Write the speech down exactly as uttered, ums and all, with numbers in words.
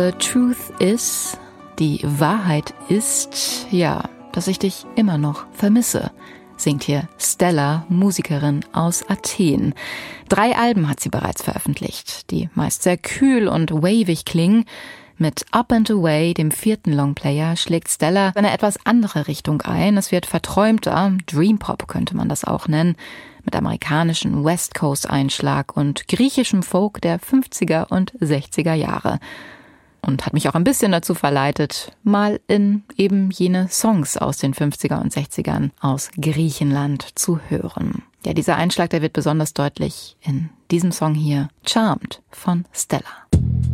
The truth is, die Wahrheit ist, ja, dass ich dich immer noch vermisse, singt hier Stella, Musikerin aus Athen. Drei Alben hat sie bereits veröffentlicht, die meist sehr kühl und wavig klingen. Mit Up and Away, dem vierten Longplayer, schlägt Stella eine etwas andere Richtung ein. Es wird verträumter, Dreampop könnte man das auch nennen, mit amerikanischen West Coast Einschlag und griechischem Folk der fünfziger und sechziger Jahre. Und hat mich auch ein bisschen dazu verleitet, mal in eben jene Songs aus den fünfziger und sechzigern aus Griechenland zu hören. Ja, dieser Einschlag, der wird besonders deutlich in diesem Song hier, Charmed von Stella.